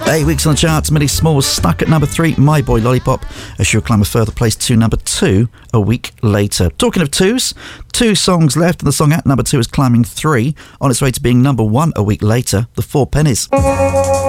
8 weeks on the charts, Millie Small stuck at number 3, My Boy Lollipop, as she'll climb a further place to number 2 a week later. Talking of twos, 2 songs left, and the song at number 2 is climbing 3, on its way to being number 1 a week later, The Four Pennies.